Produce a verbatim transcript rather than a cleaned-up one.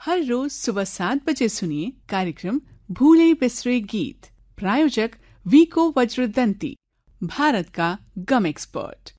हर रोज सुबह सात बजे सुनिए कार्यक्रम भूले बिसरे गीत। प्रायोजक वीको वज्रदंती, भारत का गम एक्सपर्ट।